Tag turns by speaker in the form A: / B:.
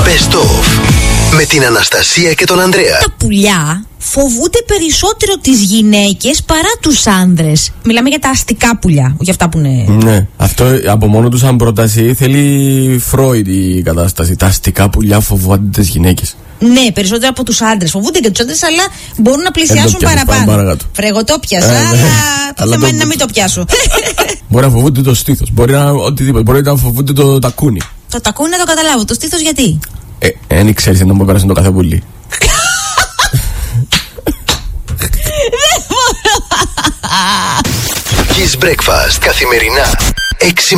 A: Best of με την Αναστασία και τον Ανδρέα.
B: Τα πουλιά φοβούνται περισσότερο τις γυναίκες παρά τους άνδρες. Μιλάμε για τα αστικά πουλιά, όχι αυτά που είναι.
C: Ναι, αυτό από μόνο του σαν πρόταση θέλει Φρόιντ η κατάσταση. Τα αστικά πουλιά φοβούνται τις γυναίκες.
B: Ναι, περισσότερο από τους άντρες. Φοβούνται και τους άντρες, αλλά μπορούν να πλησιάσουν παραπάνω. Φρέγω, το πιάσα, αλλά το θέμα είναι να μην το πιάσω.
C: Μπορεί να φοβούνται το στήθος, μπορεί να οτιδήποτε. Μπορεί να φοβούνται το τακούνι.
B: Το τακούνι να το καταλάβω. Το στήθος γιατί?
C: Δεν ξέρεις αν μπορεί να περάσει το κάθε πουλί.
A: Kiss Breakfast καθημερινά 6